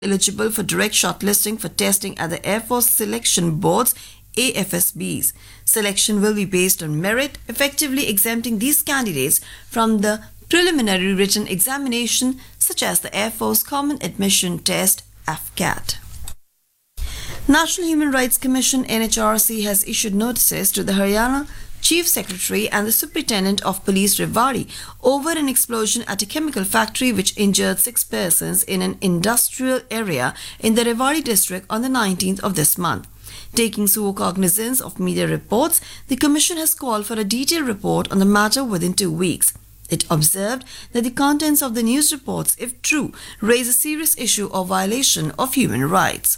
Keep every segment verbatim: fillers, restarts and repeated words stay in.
eligible for direct shortlisting for testing at the Air Force Selection Board's A F S Bs. Selection will be based on merit, effectively exempting these candidates from the preliminary written examination such as the Air Force Common Admission Test A F C A T. National Human Rights Commission N H R C has issued notices to the Haryana Chief Secretary and the Superintendent of Police Rewari over an explosion at a chemical factory which injured six persons in an industrial area in the Rewari district on the nineteenth of this month. Taking sole cognizance of media reports, the Commission has called for a detailed report on the matter within two weeks. It observed that the contents of the news reports, if true, raise a serious issue of violation of human rights.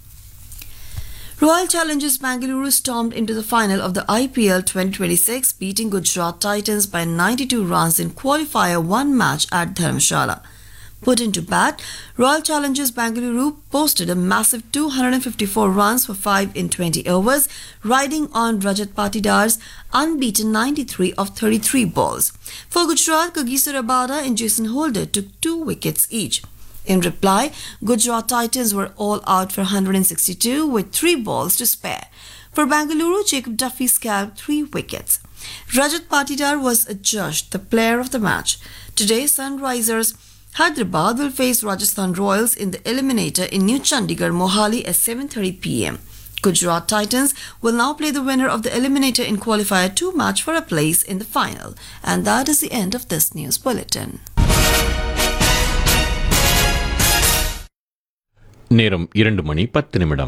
Royal Challengers Bengaluru stormed into the final of the I P L twenty twenty-six, beating Gujarat Titans by ninety-two runs in qualifier one match at Dharamshala. Put into bat, Royal Challengers Bengaluru posted a massive two hundred fifty-four runs for five in twenty overs, riding on Rajat Patidar's unbeaten ninety-three of thirty-three balls. For Gujarat, Kagiso Rabada and Jason Holder took two wickets each. In reply, Gujarat Titans were all out for one hundred sixty-two with three balls to spare. For Bengaluru, Jacob Duffy scalped three wickets. Rajat Patidar was adjudged the player of the match. Today, Sunrisers Hyderabad will face Rajasthan Royals in the eliminator in New Chandigarh, Mohali at seven thirty p m. Gujarat Titans will now play the winner of the eliminator in qualifier two match for a place in the final. And that is the end of this news bulletin. நேரம் இரண்டு மணி பத்து நிமிடம்.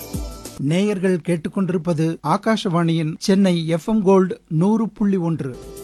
நேயர்கள் கேட்டுக்கொண்டிருப்பது ஆகாஷவாணியின் Chennai F M gold நூறு புள்ளி ஒன்று.